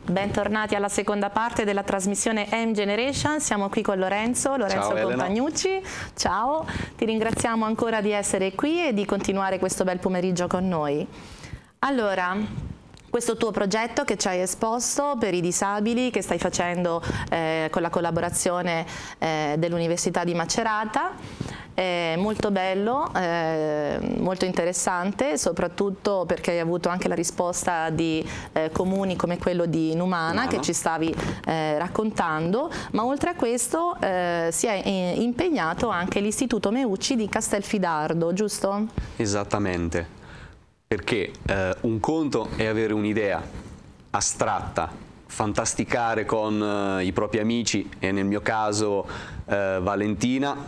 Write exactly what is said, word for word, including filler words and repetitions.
Bentornati alla seconda parte della trasmissione M Generation. Siamo qui con Lorenzo, Lorenzo Ciao, Compagnucci. Ciao, ti ringraziamo ancora di essere qui e di continuare questo bel pomeriggio con noi. Allora, questo tuo progetto che ci hai esposto per i disabili, che stai facendo eh, con la collaborazione eh, dell'Università di Macerata, è molto bello, eh, molto interessante, soprattutto perché hai avuto anche la risposta di eh, comuni come quello di Numana, che ci stavi eh, raccontando, ma oltre a questo eh, si è impegnato anche l'Istituto Meucci di Castelfidardo, giusto? Esattamente, perché eh, un conto è avere un'idea astratta, fantasticare con eh, i propri amici, e nel mio caso eh, Valentina,